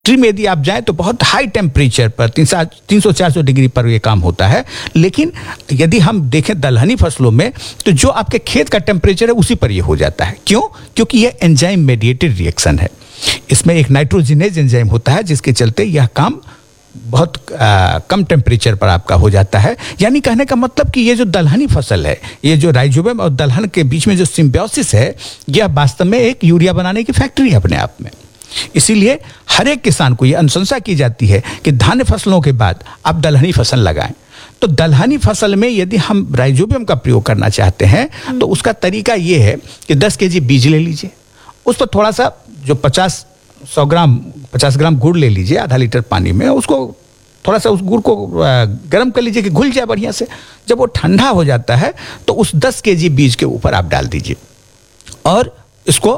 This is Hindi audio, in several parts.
ट्री में यदि आप जाएं तो बहुत हाई टेम्परेचर पर 300-400 डिग्री पर ये काम होता है। लेकिन यदि हम देखें दलहनी फसलों में तो जो आपके खेत का टेम्परेचर है उसी पर ये हो जाता है। क्यों? क्योंकि ये एंजाइम मेडिएटेड रिएक्शन है। इसमें एक नाइट्रोजिनेज एंजाइम होता है जिसके चलते यह काम बहुत कम टेम्परेचर पर आपका हो जाता है। यानी कहने का मतलब कि ये जो दलहनी फसल है, ये जो राइजोबियम और दलहन के बीच में जो सिम्बायोसिस है, यह वास्तव में एक यूरिया बनाने की फैक्ट्री है अपने आप में। इसीलिए हर एक किसान को यह अनुशंसा की जाती है कि धान्य फसलों के बाद आप दलहनी फसल लगाएं। तो दलहनी फसल में यदि हम राइजोबियम का प्रयोग करना चाहते हैं तो उसका तरीका यह है कि 10 केजी बीज ले लीजिए, उस पर थोड़ा सा जो 50 ग्राम गुड़ ले लीजिए, आधा लीटर पानी में उसको थोड़ा सा उस गुड़ को गर्म कर लीजिए कि घुल जाए बढ़िया से। जब वो ठंडा हो जाता है तो उस 10 केजी बीज के ऊपर आप डाल दीजिए और इसको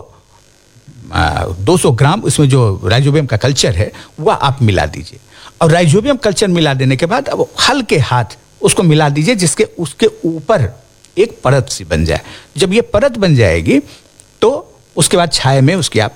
200 ग्राम इसमें जो राइजोबियम का कल्चर है वह आप मिला दीजिए। और राइजोबियम कल्चर मिला देने के बाद अब हल्के हाथ उसको मिला दीजिए जिसके उसके ऊपर एक परत सी बन जाए। जब ये परत बन जाएगी तो उसके बाद छाया में उसकी आप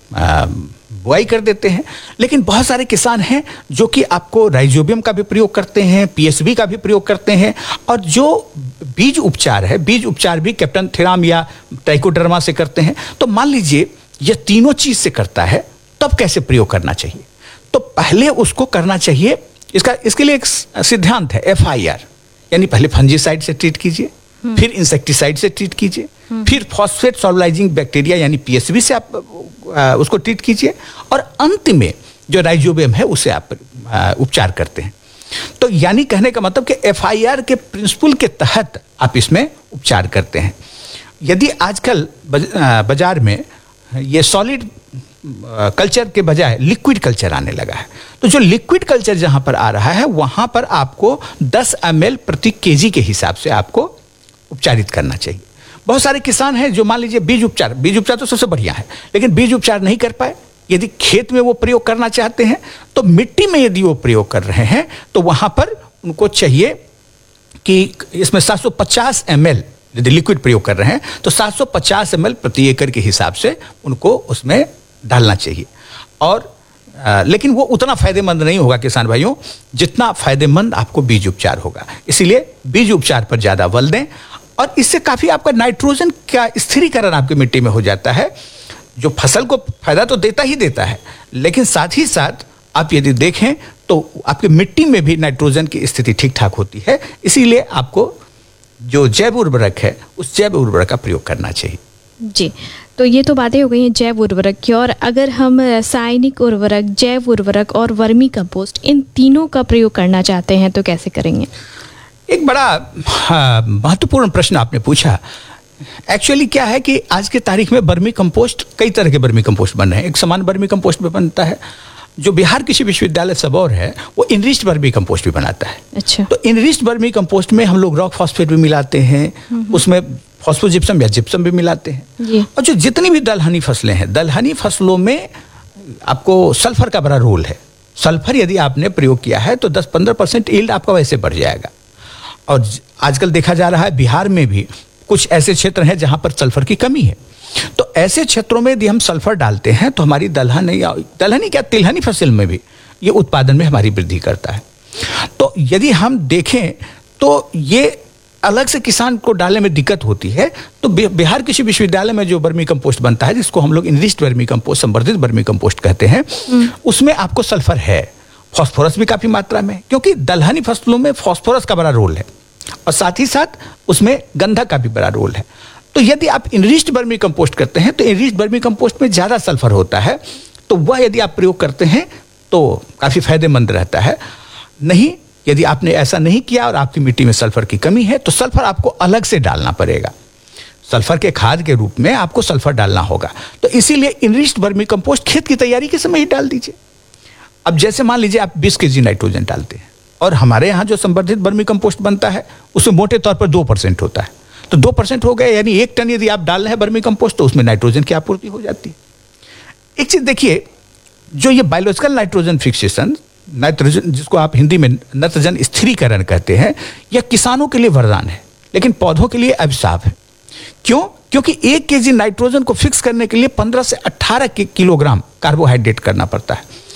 बुआई कर देते हैं। लेकिन बहुत सारे किसान हैं जो कि आपको राइजोबियम का भी प्रयोग करते हैं, पीएसबी का भी प्रयोग करते हैं, और जो बीज उपचार है, बीज उपचार भी कैप्टन थेराम या ट्राइकोडर्मा से करते हैं। तो मान लीजिए यह तीनों चीज से करता है, तब कैसे प्रयोग करना चाहिए? तो पहले उसको करना चाहिए, इसके लिए एक सिद्धांत है FIR, यानी पहले फंजीसाइड से ट्रीट कीजिए, फिर इंसेक्टिसाइड से ट्रीट कीजिए, फिर फॉस्फेट सॉल्युलाइजिंग बैक्टीरिया यानी पीएसबी से आप उसको ट्रीट कीजिए, और अंत में जो राइजोबियम है उसे आप उपचार करते हैं। तो यानी कहने का मतलब कि FIR के प्रिंसिपल के तहत आप इसमें उपचार करते हैं। यदि आजकल बाजार में ये सॉलिड कल्चर के बजाय लिक्विड कल्चर आने लगा है, तो जो लिक्विड कल्चर जहां पर आ रहा है वहां पर आपको 10 ml प्रति केजी के हिसाब से आपको उपचारित करना चाहिए। बहुत सारे किसान हैं जो मान लीजिए बीज उपचार तो सबसे बढ़िया है, लेकिन बीज उपचार नहीं कर पाए। यदि खेत में वो प्रयोग करना चाहते हैं तो मिट्टी में यदि वो प्रयोग कर रहे हैं तो वहां पर उनको चाहिए कि इसमें 750 ml यदि लिक्विड प्रयोग कर रहे हैं तो 750 ml प्रति एकड़ के हिसाब से उनको उसमें डालना चाहिए। और लेकिन वो उतना फायदेमंद नहीं होगा किसान भाइयों जितना फायदेमंद आपको बीज उपचार होगा। इसीलिए बीज उपचार पर ज्यादा बल दें, और इससे काफी आपका नाइट्रोजन का स्थिरीकरण आपकी मिट्टी में हो जाता है, जो फसल को फायदा तो देता ही देता है, लेकिन साथ ही साथ आप यदि देखें तो आपकी मिट्टी में भी नाइट्रोजन की स्थिति ठीक ठाक होती है। इसीलिए आपको जो जैव उर्वरक है उस जैव उर्वरक का प्रयोग करना चाहिए। जी, तो ये तो बातें हो गई हैं जैव उर्वरक की, और अगर हम रासायनिक उर्वरक, जैव उर्वरक और वर्मी कंपोस्ट इन तीनों का प्रयोग करना चाहते हैं तो कैसे करेंगे? एक बड़ा महत्वपूर्ण प्रश्न आपने पूछा। एक्चुअली क्या है कि आज के तारीख में वर्मी कंपोस्ट, कई तरह के वर्मी कंपोस्ट बन रहे हैं। एक समान वर्मी कंपोस्ट भी बनता है, जो बिहार कृषि विश्वविद्यालय सबौर है वो इनरिच्ड वर्मी कंपोस्ट भी बनाता है। अच्छा। तो इनरिच्ड वर्मी कंपोस्ट में हम लोग रॉक फॉस्फेट भी मिलाते हैं, उसमें फॉस्फोजिप्सम या जिप्सम भी मिलाते हैं। और जो जितनी भी दलहनी फसलें हैं, दलहनी फसलों में आपको सल्फर का बड़ा रोल है। सल्फर यदि आपने प्रयोग किया है तो 10-15% यील्ड आपका वैसे बढ़ जाएगा। और आजकल देखा जा रहा है बिहार में भी कुछ ऐसे क्षेत्र हैं जहां पर सल्फर की कमी है। तो ऐसे क्षेत्रों में यदि हम सल्फर डालते हैं तो हमारी दलहनी क्या तिलहनी फसल में भी ये उत्पादन में हमारी वृद्धि करता है। तो यदि हम देखें तो ये अलग से किसान को डालने में दिक्कत होती है, तो बिहार कृषि विश्वविद्यालय में जो वर्मी कंपोस्ट बनता है, जिसको हम लोग इनरिच्ड वर्मी कंपोस्ट, संवर्धित वर्मी कंपोस्ट कहते हैं, उसमें आपको सल्फर है, फास्फोरस भी काफी मात्रा में, क्योंकि दलहनी फसलों में फास्फोरस का बड़ा रोल है, और साथ ही साथ उसमें गंधक का भी बड़ा रोल है। तो यदि आप इनरिच्ड वर्मी कंपोस्ट करते हैं तो इनरिच्ड वर्मी कंपोस्ट में ज्यादा सल्फर होता है, तो वह यदि आप प्रयोग करते हैं तो काफी फायदेमंद रहता है। नहीं, यदि आपने ऐसा नहीं किया और आपकी मिट्टी में सल्फर की कमी है तो सल्फर आपको अलग से डालना पड़ेगा। सल्फर के खाद के रूप में आपको सल्फर डालना होगा। तो इसीलिए इनरिच्ड वर्मी कंपोस्ट खेत की तैयारी के समय ही डाल दीजिए। अब जैसे मान लीजिए आप 20 केजी नाइट्रोजन डालते हैं, और हमारे यहाँ जो संवर्धित वर्मी कंपोस्ट बनता है उसमें मोटे तौर पर 2% होता है, तो 2% हो गए, यानी 1 टन यदि आप डाल रहे हैं वर्मी कंपोस्ट तो उसमें नाइट्रोजन की आपूर्ति हो जाती है। एक चीज देखिए, जो ये बायोलॉजिकल नाइट्रोजन फिक्सेशन, नाइट्रोजन जिसको आप हिंदी में नत्रजन स्थिरीकरण कहते हैं, यह किसानों के लिए वरदान है, लेकिन पौधों के लिए अभिशाप है। क्यों? क्योंकि 1 केजी नाइट्रोजन को फिक्स करने के लिए 15 से 18 किलोग्राम कार्बोहाइड्रेट करना पड़ता है।